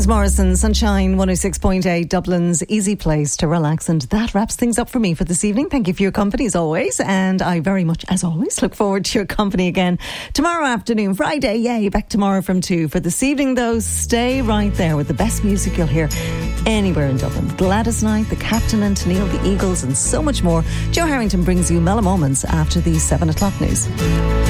James Morrison, Sunshine 106.8, Dublin's easy place to relax. And that wraps things up for me for this evening. Thank you for your company as always. And I very much, as always, look forward to your company again tomorrow afternoon, Friday. Yay, back tomorrow from 2. For this evening, though, stay right there with the best music you'll hear anywhere in Dublin. Gladys Knight, The Captain and Tennille, The Eagles, and so much more. Joe Harrington brings you Mellow Moments after the 7 o'clock news.